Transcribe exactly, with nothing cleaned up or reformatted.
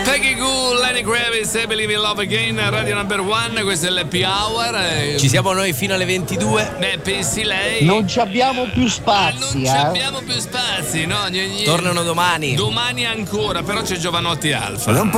Peggy Goo, Lenny Kravitz e Believe in Love Again, Radio Number One, questo è l'Happy Hour. Ci siamo noi fino alle ventidue. Beh, pensi lei? Non ci abbiamo più spazi, ah, non eh? ci abbiamo più spazi, no? Tornano domani. Domani ancora, però c'è Giovanotti Alfa. Non